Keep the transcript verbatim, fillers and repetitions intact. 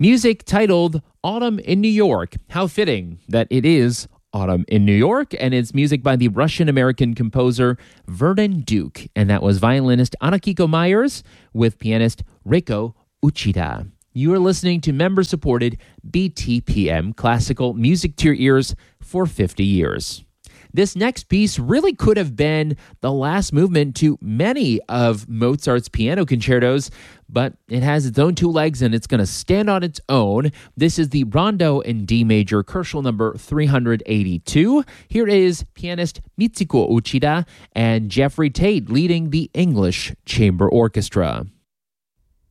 Music titled Autumn in New York. How fitting that it is Autumn in New York, and it's music by the Russian-American composer Vernon Duke, and that was violinist Anakiko Myers with pianist Reiko Uchida. You are listening to member-supported B T P M classical music to your ears for fifty years. This next piece really could have been the last movement to many of Mozart's piano concertos, but it has its own two legs and it's going to stand on its own. This is the Rondo in D major, Koschel number three hundred eighty-two. Here is pianist Mitsuko Uchida and Jeffrey Tate leading the English Chamber Orchestra.